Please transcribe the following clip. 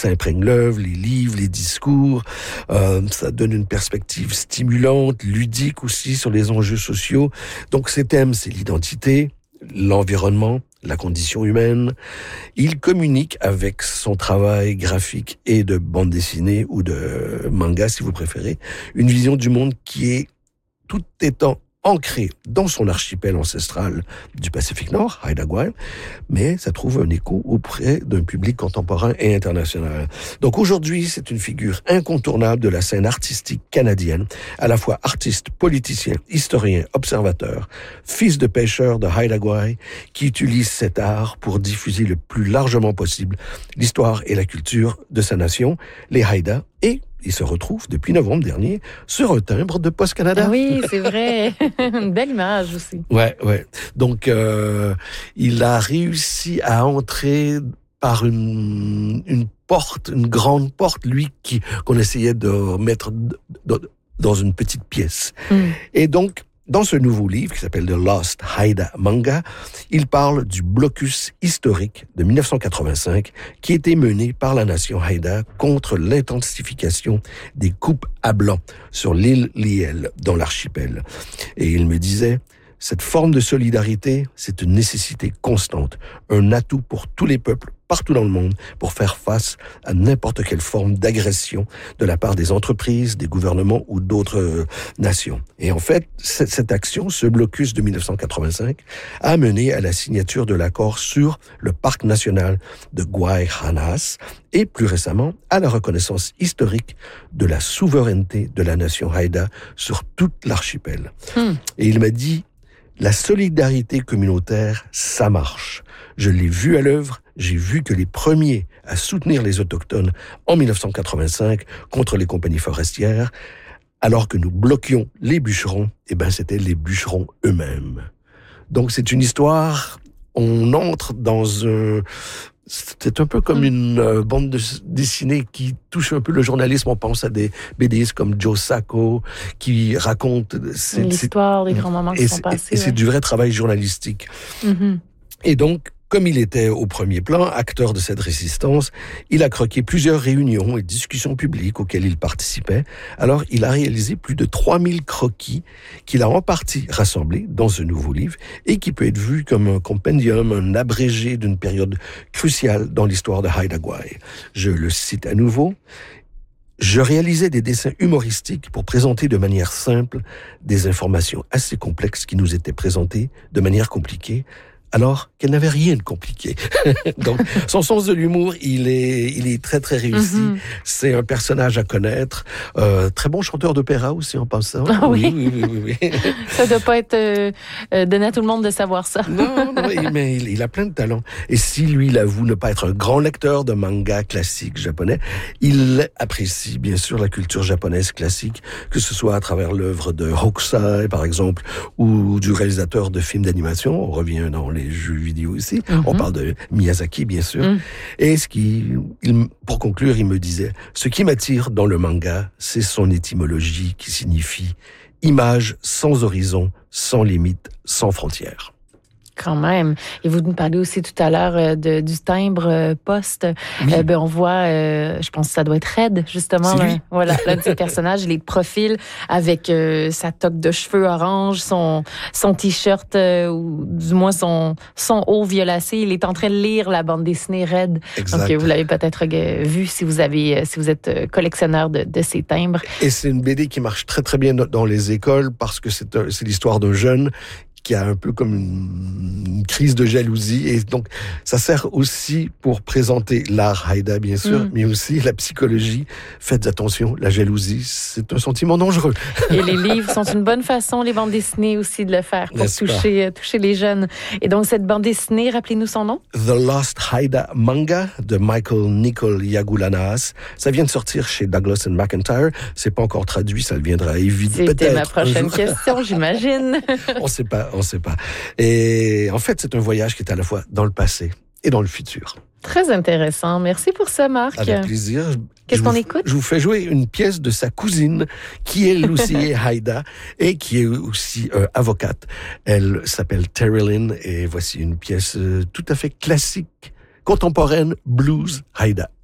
Ça imprègne l'œuvre, les livres, les discours. Ça donne une perspective stimulante, ludique aussi sur les enjeux sociaux. Donc ces thèmes, c'est l'identité, l'environnement, la condition humaine. Il communique avec son travail graphique et de bande dessinée ou de manga, si vous préférez, une vision du monde qui est tout étant ancré dans son archipel ancestral du Pacifique Nord, Haida Gwaii, mais ça trouve un écho auprès d'un public contemporain et international. Donc aujourd'hui, c'est une figure incontournable de la scène artistique canadienne, à la fois artiste, politicien, historien, observateur, fils de pêcheur de Haida Gwaii, qui utilise cet art pour diffuser le plus largement possible l'histoire et la culture de sa nation, les Haida, et il se retrouve, depuis novembre dernier, sur un timbre de Post Canada. Ah oui, c'est vrai. Une belle image aussi. Ouais. Donc, il a réussi à entrer par une porte, une grande porte, lui, qu'on essayait de mettre dans une petite pièce. Et donc, dans ce nouveau livre qui s'appelle The Lost Haida Manga, il parle du blocus historique de 1985 qui était mené par la nation Haida contre l'intensification des coupes à blanc sur l'île Lyell dans l'archipel. Et il me disait, cette forme de solidarité, c'est une nécessité constante, un atout pour tous les peuples partout dans le monde pour faire face à n'importe quelle forme d'agression de la part des entreprises, des gouvernements ou d'autres nations. Et en fait, cette action, ce blocus de 1985, a mené à la signature de l'accord sur le parc national de Gwaii-Hanas et plus récemment à la reconnaissance historique de la souveraineté de la nation Haida sur toute l'archipel. Et il m'a dit, la solidarité communautaire, ça marche. Je l'ai vu à l'œuvre, j'ai vu que les premiers à soutenir les Autochtones en 1985 contre les compagnies forestières, alors que nous bloquions les bûcherons, c'était les bûcherons eux-mêmes. Donc c'est une histoire, on entre dans un... C'est un peu comme une bande dessinée qui touche un peu le journalisme. On pense à des BDistes comme Joe Sacco qui racontent l'histoire des grands moments qui sont passés. Et c'est du vrai travail journalistique. Et donc, comme il était au premier plan, acteur de cette résistance, il a croqué plusieurs réunions et discussions publiques auxquelles il participait. Alors, il a réalisé plus de 3000 croquis qu'il a en partie rassemblés dans ce nouveau livre et qui peut être vu comme un compendium, un abrégé d'une période cruciale dans l'histoire de Haida Gwaii. Je le cite à nouveau. Je réalisais des dessins humoristiques pour présenter de manière simple des informations assez complexes qui nous étaient présentées de manière compliquée, alors qu'elle n'avait rien de compliqué. Donc, son sens de l'humour, il est très, très réussi. C'est un personnage à connaître. Très bon chanteur d'opéra aussi, en passant. Ah oui. Ça doit pas être donné à tout le monde de savoir ça. Non, mais il a plein de talent. Et si lui, il avoue ne pas être un grand lecteur de manga classique japonais, il apprécie, bien sûr, la culture japonaise classique, que ce soit à travers l'œuvre de Hokusai, par exemple, ou du réalisateur de films d'animation. On revient dans les jeux vidéo ici. On parle de Miyazaki, bien sûr. Et pour conclure, il me disait, ce qui m'attire dans le manga, c'est son étymologie qui signifie image sans horizon, sans limite, sans frontières. Quand même. Et vous nous parlez aussi tout à l'heure du timbre poste. Oui. On voit, je pense que ça doit être Red, justement. C'est lui. Voilà, l'un de ses personnages, les profils avec sa toque de cheveux orange, son t-shirt, ou du moins son haut violacé. Il est en train de lire la bande dessinée Red. Exact. Donc, vous l'avez peut-être vu si vous êtes collectionneur de ces timbres. Et c'est une BD qui marche très, très bien dans les écoles parce que c'est l'histoire d'un jeune qui a un peu comme une crise de jalousie. Et donc, ça sert aussi pour présenter l'art Haida, bien sûr, mais aussi la psychologie. Faites attention, la jalousie, c'est un sentiment dangereux. Et les livres sont une bonne façon, les bandes dessinées aussi, de le faire pour toucher les jeunes. Et donc, cette bande dessinée, rappelez-nous son nom? The Lost Haida Manga de Michael Nicol Yagulanas. Ça vient de sortir chez Douglas & McIntyre. C'est pas encore traduit, ça le viendra évidemment. C'était ma prochaine question, j'imagine. On sait pas. Et en fait, c'est un voyage qui est à la fois dans le passé et dans le futur. Très intéressant. Merci pour ça, Marc. Avec plaisir. Qu'est-ce qu'on écoute? Je vous fais jouer une pièce de sa cousine, qui elle aussi est Haida et qui est aussi avocate. Elle s'appelle Terry Lynn et voici une pièce tout à fait classique, contemporaine, blues Haida.